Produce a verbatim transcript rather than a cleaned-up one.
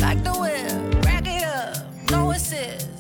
like the whip, rack it up, no assist.